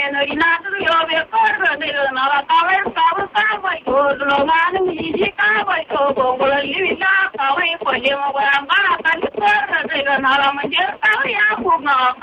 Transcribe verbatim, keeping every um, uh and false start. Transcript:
Nori Natu, Yobe, Corda, de Nala Tower, Power, Power, Logan, Mijika, Bongo, Livina, Power, Polimo, Gamba, and Corda, de Nala Majer, Power,